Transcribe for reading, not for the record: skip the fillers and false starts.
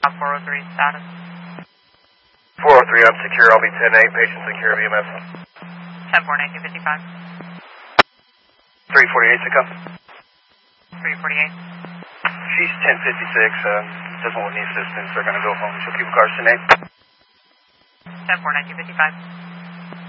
South 403 status. 403, I'm secure. I'll be 10-8. Patient secure, BMS. 10-4-1955. 348 to come. 348. She's 1056. Doesn't want any assistance. They're going to go home. She'll keep the car 10-8. 10-4-1955.